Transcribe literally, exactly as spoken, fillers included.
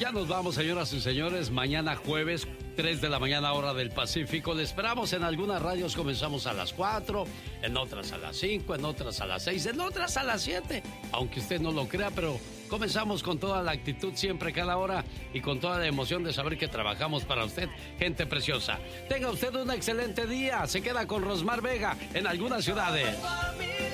Ya nos vamos, señoras y señores. Mañana jueves, tres de la mañana, hora del Pacífico. Le esperamos en algunas radios. Comenzamos a las cuatro, en otras a las cinco, en otras a las seis, en otras a las siete. Aunque usted no lo crea, pero comenzamos con toda la actitud siempre, cada hora, y con toda la emoción de saber que trabajamos para usted, gente preciosa. Tenga usted un excelente día. Se queda con Rosmar Vega en algunas ciudades.